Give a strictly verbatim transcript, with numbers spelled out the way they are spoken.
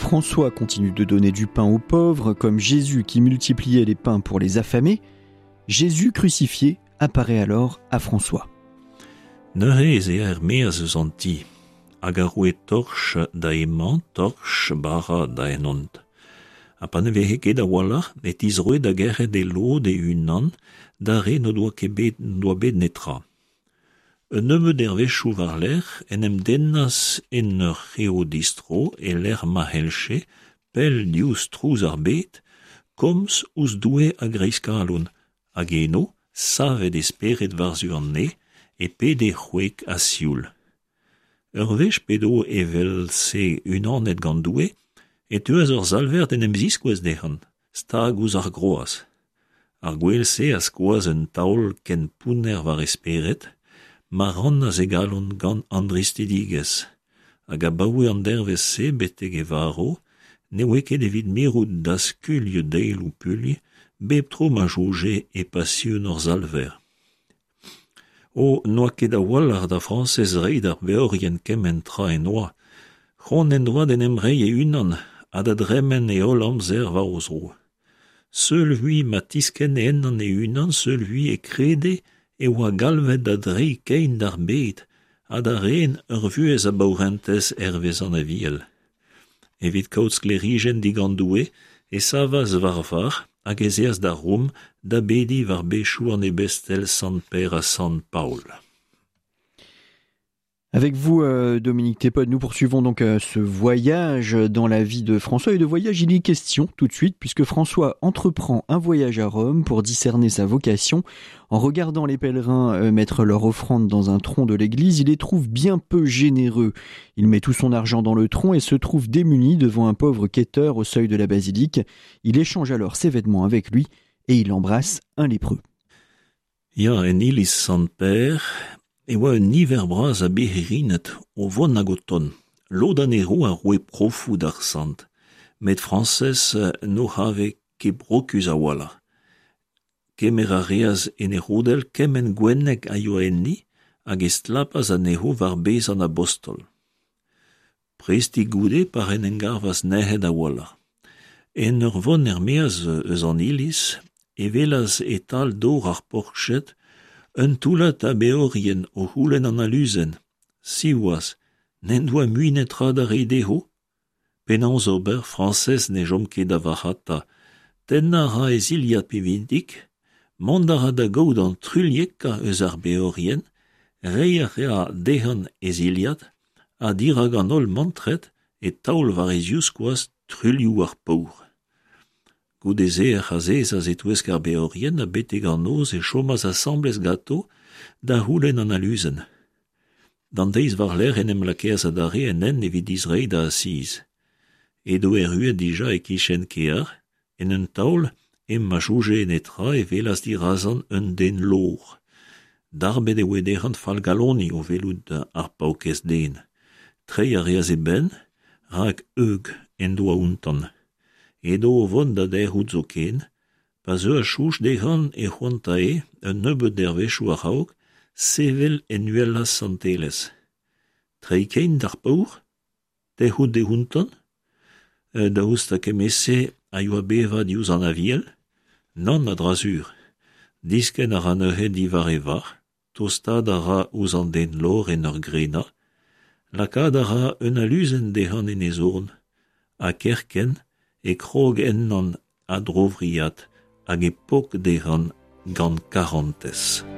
François continue de donner du pain aux pauvres, comme Jésus qui multipliait les pains pour les affamés. Jésus crucifié apparaît alors à François. Neurez e er meas anti, hag a roe torch da emañ, torch bara da enont. Ha pa ne vehe ket a wallar, et izroe da gerret de lo de unan, da re no doa ket bet, doa bet netra. Un neveu d'hervechou war l'er, en em dennas en ur reo distro, e l'er ma helche, pel diouz trouz ar bet, komz ouz doue a greiskalon, hag eno, savet esperet war-zu an ne, e pede c'hwek a sioul. Ur vech pedo evel se unan et gant doue, et eus ur zalvert en em ziskouez dec'han, stag ouz ar groaz. Ar gwell se a skoaz un taol ken pouner war esperet, ma ran a zegalon gant andristidigez, hag a baoue an dervez se beteg e varo, ne oe ket evit mirout da skulje deil ou pulli, bep tro ma jauge e passioun ur zalver. O, noa ket a wallar da francez reid ar beorien kemen tra en oa, c'hon en doa den emrei e unan, a da dremen e ol amzer war oz ro. Seul lui ma tisken en an e unan, seul lui e krede, e oa galvet da drei kein d'ar bet, a da ren ur vuez a baurentez hervez an a viel. Evit kaout sklerigen digant doue, e savas war var, hag ez eas da rom, da bedi war bechou an e bestel Sant Père à Sant Paul. Avec vous, euh, Dominique Thépot, nous poursuivons donc euh, ce voyage dans la vie de François. Et de voyage, il y est question tout de suite, puisque François entreprend un voyage à Rome pour discerner sa vocation. En regardant les pèlerins euh, mettre leur offrande dans un tronc de l'église, il les trouve bien peu généreux. Il met tout son argent dans le tronc et se trouve démuni devant un pauvre quêteur au seuil de la basilique. Il échange alors ses vêtements avec lui et il embrasse un lépreux. Ya en ilis Sant Père, e oa un niver braz a beherinet o von a goton. Lo danero a roe profou d'ar sant. Met francez no have ke brocus a wala. Kemer a reaz en e rodel kemen gwennek a yo enni, hag estlapaz a neho war bez an apostol. Presti goude par en engarvas nehet a wala. En ur von er meaz eus an ilis, e velaz etal dor ar porchet, un toulat a beorien o c'houlen an aluzen. Si oaz, n'en doa muinetra da reideho? Penan zober francez ne jom ket da varhata. Tenna ra ez iliad pivindik, mandara da gaout an trulieka eus ar beorien, reia rea dehan ez iliad, a dira gant ol mantret et taol var ez youskoaz truliou ar pour. Goudeze er c'hazez a zetouesk ar beorien a beteg an oz e chomaz assemblez gato da c'houlen an aluzen. Dan deiz war l'er en em lakeaz a dare en en evit dizrei da asiz. Edo er uet dija e kichen kear, en un taol em ma jouge en etra e velas di razan un den lor. Darbet e oe derant fal galoni o velout ar paukez den. Trei a reaz e ben, rak eug en doa untan. Edo o von da der hout zo ken, pa zeu a chouch dehan e c'hoanta e, un nebeut d'hervechou a raok, sevel en uellas santelez. Trei kein d'ar paour? Te hout de hunton? E, da oust a kemese a yo a beva diouz an aviel? Non a drazur. Disken a ra neuhet divar e var, tostad a ra ouz an den lor en ur grena, lakad a ra un aluzen dehan en e zorn, a kerken, e krog ennan a drovriat hag e pok dehan gant karantez.